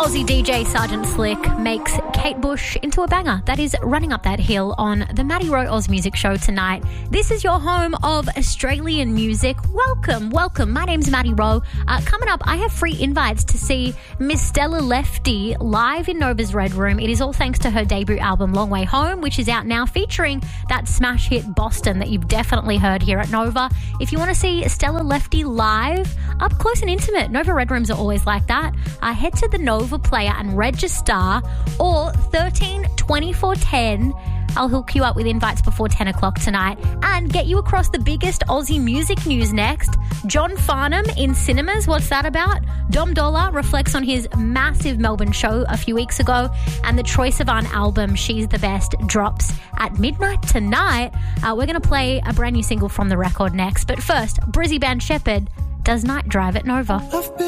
Aussie DJ Sergeant Slick makes Kate Bush into a banger. That is Running Up That Hill on the Maddie Rowe Oz Music Show tonight. This is your home of Australian music. Welcome. My name's Maddie Rowe. Coming up, I have free invites to see Miss Stella Lefty live in Nova's Red Room. It is all thanks to her debut album, Long Way Home, which is out now, featuring that smash hit Boston that you've definitely heard here at Nova. If you want to see Stella Lefty live, up close and intimate, Nova Red Rooms are always like that. Head to the Nova Player and register, or 13 24 10. I'll hook you up with invites before 10 o'clock tonight and get you across the biggest Aussie music news next. John Farnham in cinemas. What's that about? Dom Dolla reflects on his massive Melbourne show a few weeks ago, and the Troye Sivan album, She's the Best, drops at midnight tonight. We're going to play a brand new single from the record next. But first, Brizzy Band Shepherd does Night Drive at Nova.